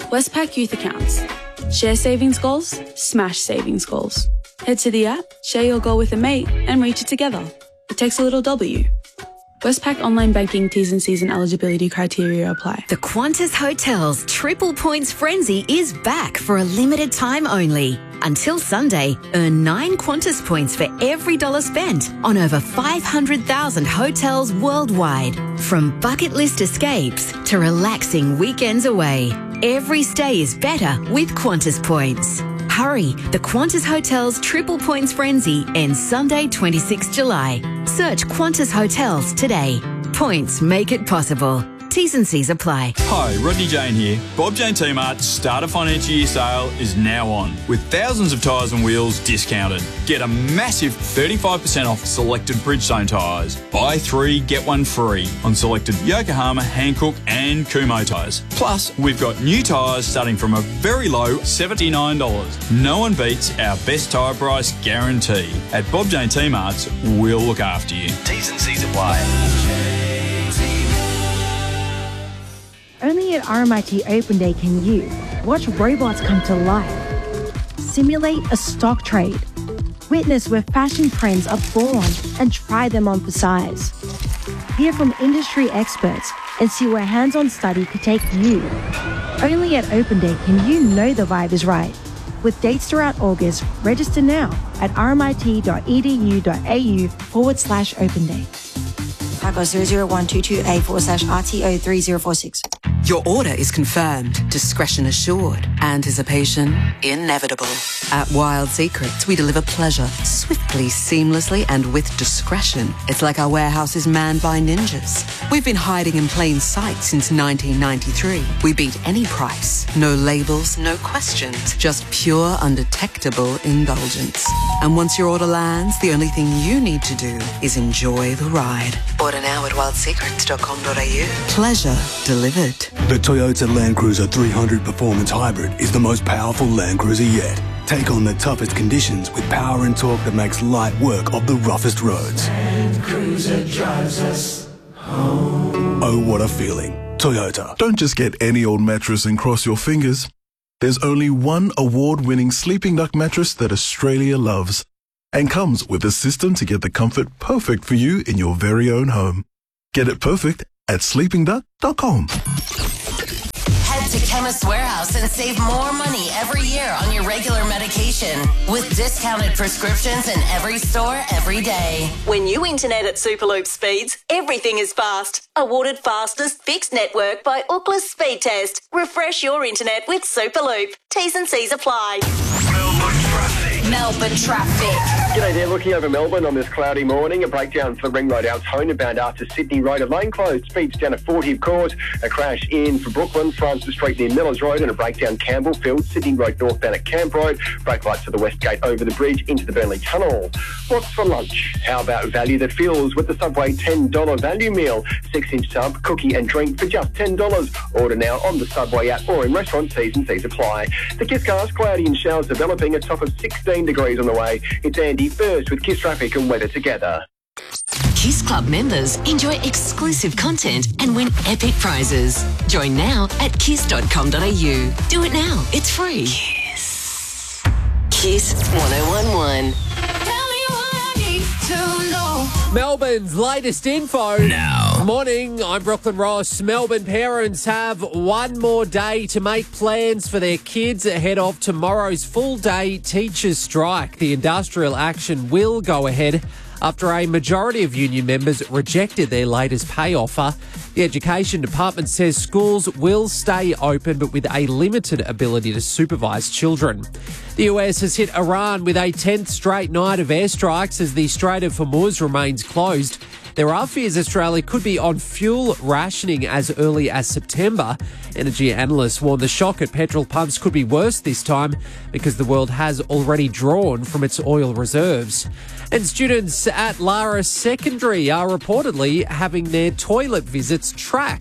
Westpac Youth Accounts. Share savings goals, smash savings goals. Head to the app, share your goal with a mate, and reach it together. It takes a little W. Westpac Online Banking T's and C's and eligibility criteria apply. The Qantas Hotels Triple Points Frenzy is back for a limited time only. Until Sunday, earn 9 Qantas points for every dollar spent on over 500,000 hotels worldwide. From bucket list escapes to relaxing weekends away, every stay is better with Qantas points. Hurry, the Qantas Hotels Triple Points Frenzy ends Sunday 26 July. Search Qantas Hotels today. Points make it possible. T's and C's apply. Hi, Rodney Jane here. Bob Jane T-Mart's Start of Financial Year sale is now on, with thousands of tyres and wheels discounted. Get a massive 35% off selected Bridgestone tyres. Buy 3, get 1 free on selected Yokohama, Hankook and Kumho tyres. Plus, we've got new tyres starting from a very low $79. No one beats our best tyre price guarantee. At Bob Jane T-Mart's, we'll look after you. T's and C's apply. Only at RMIT Open Day can you watch robots come to life, simulate a stock trade, witness where fashion trends are born and try them on for size. Hear from industry experts and see where hands-on study could take you. Only at Open Day can you know the vibe is right. With dates throughout August, register now at rmit.edu.au/Open Day. Typo 00122A/RTO3046. Your order is confirmed, discretion assured, anticipation inevitable. At Wild Secrets, we deliver pleasure swiftly, seamlessly, and with discretion. It's like our warehouse is manned by ninjas. We've been hiding in plain sight since 1993. We beat any price. No labels, no questions, just pure, undetectable indulgence. And once your order lands, the only thing you need to do is enjoy the ride. Order now at wildsecrets.com.au. Pleasure delivered. The Toyota Land Cruiser 300 Performance Hybrid is the most powerful Land Cruiser yet. Take on the toughest conditions with power and torque that makes light work of the roughest roads. Land Cruiser drives us home. Oh, what a feeling. Toyota. Don't just get any old mattress and cross your fingers. There's only one award-winning Sleeping Duck mattress that Australia loves and comes with a system to get the comfort perfect for you in your very own home. Get it perfect at sleepingduck.com. Head to Chemist Warehouse and save more money every year on your regular medication with discounted prescriptions in every store every day. When you internet at Superloop speeds, everything is fast. Awarded fastest fixed network by Ookla Speed Test. Refresh your internet with Superloop. T's and C's apply. Melbourne traffic. G'day there, looking over Melbourne on this cloudy morning. A breakdown for the Ring Road Altona bound after Sydney Road. A lane closed, speeds down to 40 of course. A crash in for Brooklyn, Francis Street near Millers Road, and a breakdown Campbellfield, Sydney Road northbound at Camp Road. Brake lights to the West Gate over the bridge into the Burnley Tunnel. What's for lunch? How about value that fills with the Subway $10 value meal? 6-inch sub, cookie and drink for just $10. Order now on the Subway app or in restaurant. T's and C's apply. The Kiss Cars, cloudy and showers developing, a top of 16 degrees on the way. It's Andy first with Kiss Traffic and weather together. Kiss Club members enjoy exclusive content and win epic prizes. Join now at kiss.com.au. Do it now. It's free. Kiss. Kiss 1011. Melbourne's latest info. Now. Morning, I'm Brooklyn Ross. Melbourne parents have one more day to make plans for their kids ahead of tomorrow's full-day teachers' strike. The industrial action will go ahead after a majority of union members rejected their latest pay offer. The Education Department says schools will stay open but with a limited ability to supervise children. The US has hit Iran with a 10th straight night of airstrikes as the Strait of Hormuz remains closed. There are fears Australia could be on fuel rationing as early as September. Energy analysts warn the shock at petrol pumps could be worse this time because the world has already drawn from its oil reserves. And students at Lara Secondary are reportedly having their toilet visits tracked.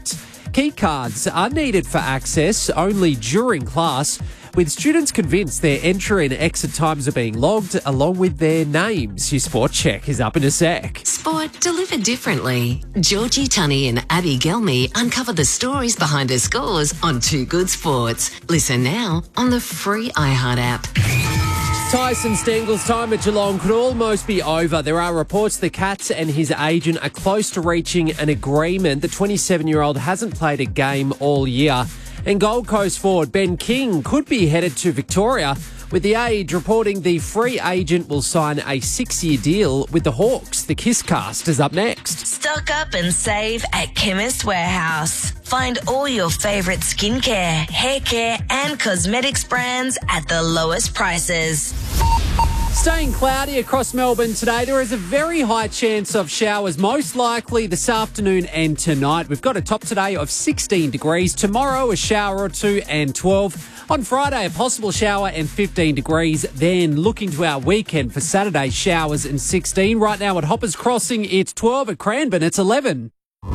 Key cards are needed for access only during class, with students convinced their entry and exit times are being logged along with their names. Your Sport Check is up in a sec. Sport delivered differently. Georgie Tunney and Abby Gelmy uncover the stories behind their scores on Too Good Sports. Listen now on the free iHeart app. Tyson Stengel's time at Geelong could almost be over. There are reports the Cats and his agent are close to reaching an agreement. The 27-year-old hasn't played a game all year. And Gold Coast forward Ben King could be headed to Victoria, with The Age reporting the free agent will sign a 6-year deal with the Hawks. The Kisscast is up next. Stock up and save at Chemist Warehouse. Find all your favourite skincare, hair care and cosmetics brands at the lowest prices. Staying cloudy across Melbourne today. There is a very high chance of showers, most likely this afternoon and tonight. We've got a top today of 16 degrees. Tomorrow, a shower or two and 12. On Friday, a possible shower and 15 degrees. Then looking to our weekend for Saturday, showers and 16. Right now at Hoppers Crossing, it's 12. At Cranbourne, it's 11.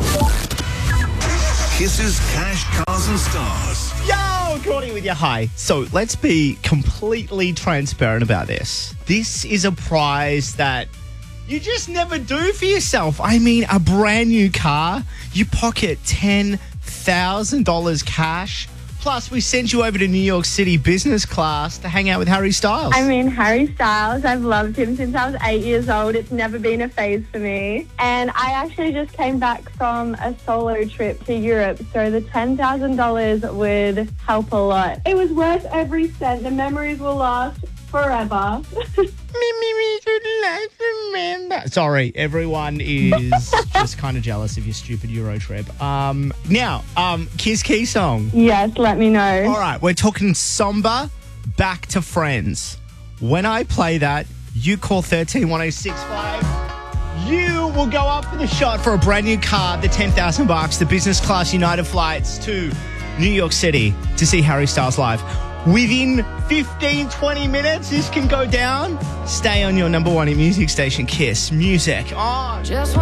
Kisses, Cash, Cars and Stars. Yo, Courtney with you. Hi. So let's be completely transparent about this. This is a prize that you just never do for yourself. I mean, a brand new car, you pocket $10,000 cash. Plus, we sent you over to New York City business class to hang out with Harry Styles. I mean, Harry Styles, I've loved him since I was 8 years old. It's never been a phase for me. And I actually just came back from a solo trip to Europe, so the $10,000 would help a lot. It was worth every cent. The memories will last forever. Sorry, everyone is just kind of jealous of your stupid Euro trip. Now, Kiss Key song. Yes, let me know. All right, we're talking Somber, Back to Friends. When I play that, you call 131065. You will go up for the shot for a brand new car, the $10,000, the business class United flights to New York City to see Harry Styles live. Within 15, 20 minutes, this can go down. Stay on your number one music station, Kiss. Music on.